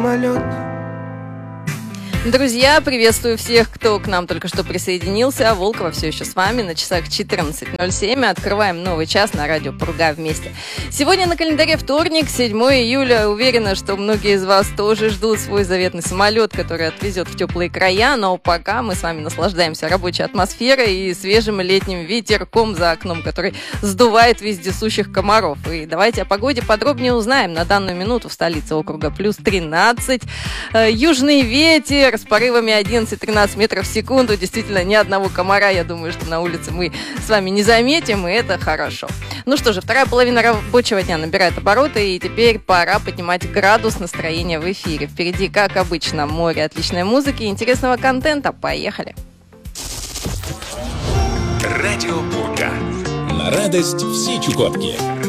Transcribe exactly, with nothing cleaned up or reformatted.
самолет. Друзья, приветствую всех, кто к нам только что присоединился. Волкова все еще с вами на часах четырнадцать ноль семь. Открываем новый час на радио Пурга вместе. Сегодня на календаре вторник, седьмого июля. Уверена, что многие из вас тоже ждут свой заветный самолет, который отвезет в теплые края. Но пока мы с вами наслаждаемся рабочей атмосферой и свежим летним ветерком за окном, который сдувает вездесущих комаров. И давайте о погоде подробнее узнаем. На данную минуту в столице округа плюс тринадцать. Южный ветер с порывами одиннадцать-тринадцать метров в секунду. Действительно, ни одного комара, я думаю, что на улице мы с вами не заметим, и это хорошо. Ну что же, вторая половина рабочего дня набирает обороты, и теперь пора поднимать градус настроения в эфире. Впереди, как обычно, море отличной музыки и интересного контента. Поехали! Радио Пурга. На радость всей Чукотки.